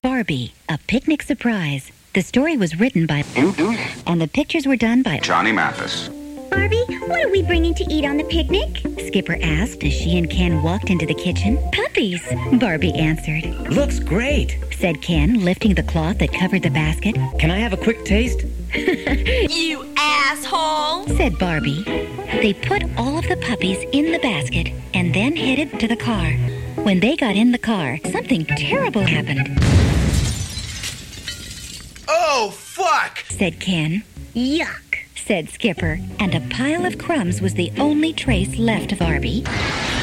Barbie, a picnic surprise. The story was written by and the pictures were done by Johnny Mathis. Barbie, what are we bringing to eat on the picnic? Skipper asked as she and Ken walked into the kitchen. Puppies, Barbie answered. Looks great, Said Ken, lifting the cloth that covered the basket. Can I have a quick taste? You asshole! Said Barbie. They put all of the puppies in the basket and then headed to the car. When they got in the car, something terrible happened, Oh, fuck! said Ken. yuck. Said Skipper, and a pile of crumbs was the only trace left of Barbie.